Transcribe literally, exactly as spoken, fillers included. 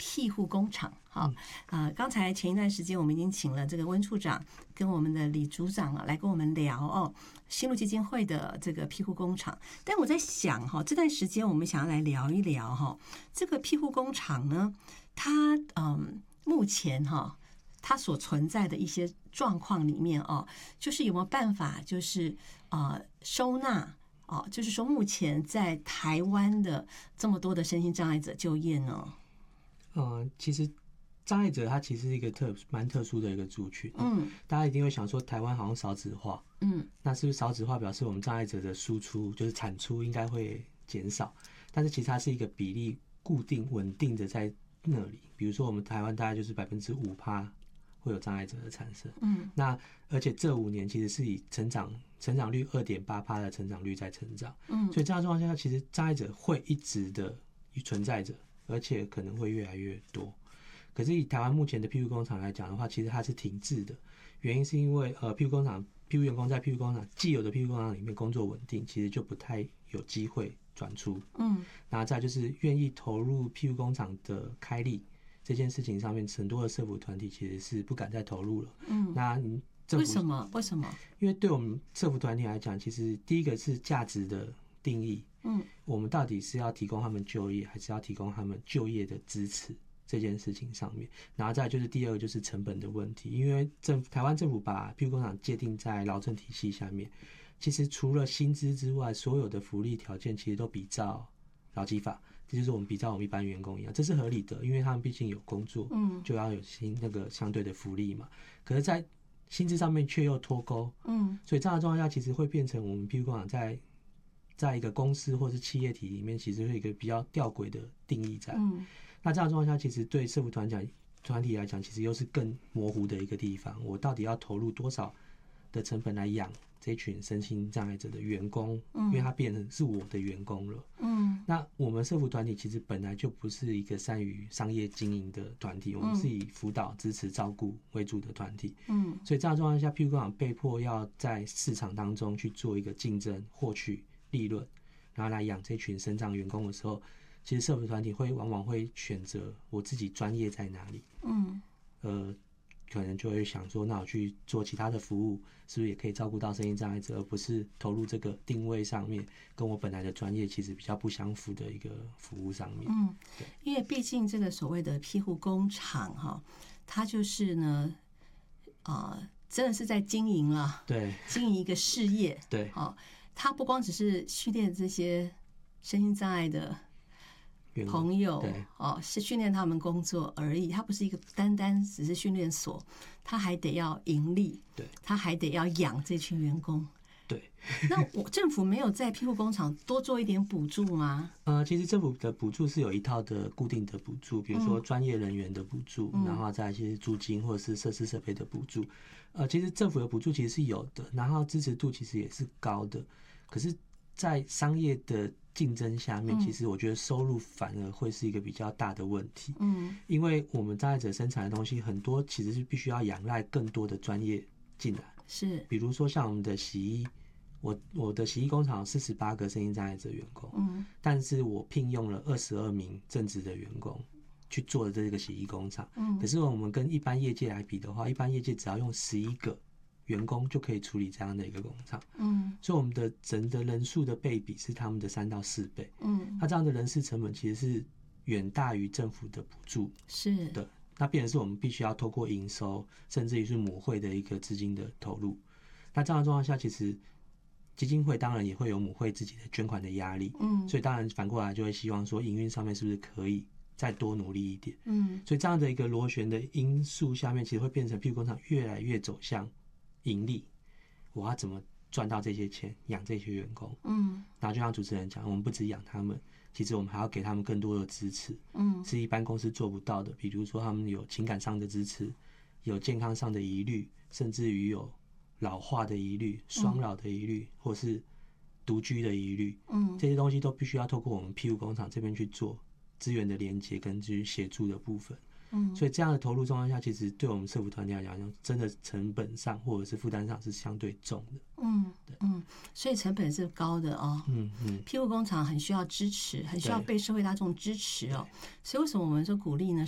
庇护工厂。好，呃，刚才前一段时间我们已经请了这个温处长跟我们的李组长啊来跟我们聊哦，新路基金会的这个庇护工厂。但我在想哈，这段时间我们想要来聊一聊哈，这个庇护工厂呢，它嗯目前哈它所存在的一些状况里面哦，就是有没有办法就是呃收纳哦，就是说目前在台湾的这么多的身心障碍者就业呢？ 呃，其实障碍者他其实是一个特蛮特殊的一个族群，嗯，大家一定会想说台湾好像少子化，嗯，那是不是少子化表示我们障碍者的输出就是产出应该会减少？但是其实它是一个比例固定稳定的在那里，比如说我们台湾大概就是百分之五趴会有障碍者的产生，嗯，那而且这五年其实是以成长成长率二点八趴的成长率在成长，嗯，所以这样的状况下，其实障碍者会一直的存在着，而且可能会越来越多。可是以台湾目前的庇护工厂来讲的话，其实它是停滞的，原因是因为呃庇护工厂庇护员工在庇护工厂既有的庇护工厂里面工作稳定，其实就不太有机会转出，嗯，然后再就是愿意投入庇护工厂的开立这件事情上面，很多的社福团体其实是不敢再投入了，嗯，那你为什么？为什么？ 因为对我们社福团体来讲，其实第一个是价值的定义，嗯，我们到底是要提供他们就业，还是要提供他们就业的支持？这件事情上面，然后再来就是第二个就是成本的问题，因为政台湾政府把庇护工厂界定在劳政体系下面，其实除了薪资之外，所有的福利条件其实都比照劳基法，这就是我们比照我们一般员工一样，这是合理的，因为他们毕竟有工作，嗯，就要有薪那个相对的福利嘛。可是，在薪资上面却又脱钩，嗯，所以这样的状况下，其实会变成我们庇护工厂在在一个公司或是企业体里面，其实会有一个比较吊诡的定义在，嗯。那这样的状况下，其实对社福团讲团体来讲，其实又是更模糊的一个地方。我到底要投入多少的成本来养这群身心障碍者的员工？嗯，因为他变成是我的员工了。嗯，那我们社福团体其实本来就不是一个善于商业经营的团体，我们是以辅导、支持、照顾为主的团体。嗯，所以这样的状况下，庇护工厂被迫要在市场当中去做一个竞争，获取利润，然后来养这群身障员工的时候。其实社福团体会往往会选择我自己专业在哪里，嗯，呃，可能就会想说，那我去做其他的服务，是不是也可以照顾到身心障碍者，而不是投入这个定位上面跟我本来的专业其实比较不相符的一个服务上面。 嗯，因为毕竟这个所谓的庇护工厂哈，它就是呢，啊、呃，真的是在经营了， 对， 经营一个事业， 对， 哦，它不光只是训练这些身心障碍的朋友哦，是训练他们工作而已，它不是一个单单只是训练所，它还得要盈利， 对， 它还得要养这群员工。 对， 那我政府没有在庇护工厂多做一点补助吗？ 呃，其实政府的补助是有一套的固定的补助，比如说专业人员的补助，嗯、然后再一些租金或者是设施设备的补助。呃，其实政府的补助其实是有的，然后支持度其实也是高的，可是，在商业的竞争下面，其实我觉得收入反而会是一个比较大的问题。嗯，因为我们障碍者生产的东西很多，其实是必须要仰赖更多的专业进来。 是， 比如说像我们的洗衣，我我的洗衣工厂有四十八个身心障碍者员工，嗯，但是我聘用了二十二名正职的员工去做的这个洗衣工厂。嗯，可是我们跟一般业界来比的话，一般业界只要用十一个员工就可以处理这样的一个工厂，嗯，所以我们的人的人数的倍比是他们的三到四倍，嗯，那这样的人事成本其实是远大于政府的补助， 是的，那变成是我们必须要透过营收，甚至于是母会的一个资金的投入。那这样的状况下，其实基金会当然也会有母会自己的捐款的压力，嗯，所以当然反过来就会希望说营运上面是不是可以再多努力一点，嗯，所以这样的一个螺旋的因素下面，其实会变成庇护工厂越来越走向盈利，我要怎么赚到这些钱养这些员工？嗯，然后就像主持人讲，我们不只养他们，其实我们还要给他们更多的支持，嗯，是一般公司做不到的。比如说他们有情感上的支持，有健康上的疑虑，甚至于有老化的疑虑、双老的疑虑，或是独居的疑虑，嗯，这些东西都必须要透过我们庇护工厂这边去做资源的连结跟去协助的部分。嗯，所以这样的投入状况下，其实对我们社福团体来讲，真的成本上或者是负担上是相对重的。 嗯，对，嗯，所以成本是高的哦。嗯嗯，庇护工厂很需要支持，很需要被社会大众支持哦。所以为什么我们说鼓励呢？